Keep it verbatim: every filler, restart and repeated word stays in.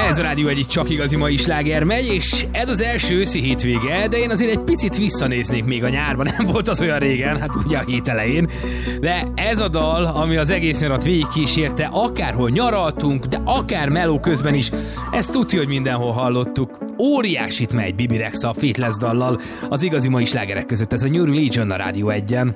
Ez a Rádió egyik csak igazi mai sláger megy, és ez az első őszi hétvége, de én azért egy picit visszanéznék még a nyárban, nem volt az olyan régen, hát ugye a hét elején, de ez a dal, ami az egész nyarat végigkísérte, akárhol nyaraltunk, de akár meló közben is, ezt tudja, hogy mindenhol hallottuk. Óriásit megy Bibi Rexha a Faithless dallal, az igazi mai slágerek között, ez a New Religion a Rádió egyen.